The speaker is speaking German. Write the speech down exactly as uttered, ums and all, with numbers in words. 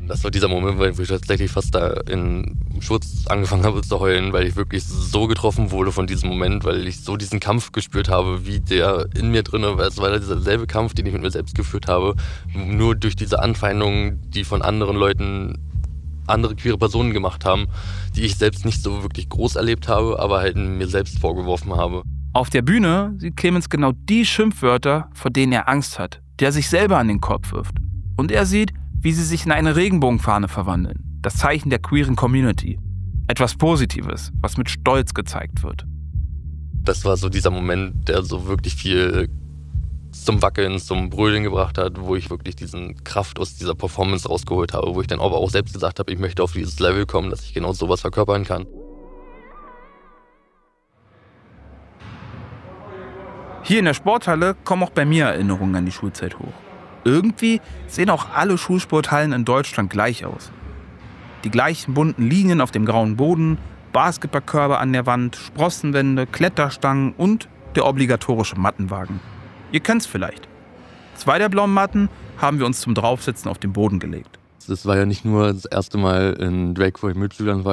Das war dieser Moment, wo ich tatsächlich fast da in Schutz angefangen habe zu heulen, weil ich wirklich so getroffen wurde von diesem Moment, weil ich so diesen Kampf gespürt habe, wie der in mir drin war. Es war dieser selbe Kampf, den ich mit mir selbst geführt habe, nur durch diese Anfeindungen, die von anderen Leuten andere queere Personen gemacht haben, die ich selbst nicht so wirklich groß erlebt habe, aber halt mir selbst vorgeworfen habe. Auf der Bühne sieht Clemens genau die Schimpfwörter, vor denen er Angst hat, die er sich selber an den Kopf wirft. Und er sieht, wie sie sich in eine Regenbogenfahne verwandeln. Das Zeichen der queeren Community. Etwas Positives, was mit Stolz gezeigt wird. Das war so dieser Moment, der so wirklich viel zum Wackeln, zum Brüllen gebracht hat, wo ich wirklich diesen Kraft aus dieser Performance rausgeholt habe, wo ich dann aber auch selbst gesagt habe, ich möchte auf dieses Level kommen, dass ich genau sowas verkörpern kann. Hier in der Sporthalle kommen auch bei mir Erinnerungen an die Schulzeit hoch. Irgendwie sehen auch alle Schulsporthallen in Deutschland gleich aus. Die gleichen bunten Linien auf dem grauen Boden, Basketballkörbe an der Wand, Sprossenwände, Kletterstangen und der obligatorische Mattenwagen. Ihr kennt's vielleicht. Zwei der blauen Matten haben wir uns zum Draufsitzen auf den Boden gelegt. Das war ja nicht nur das erste Mal in Drag for Mitschülern,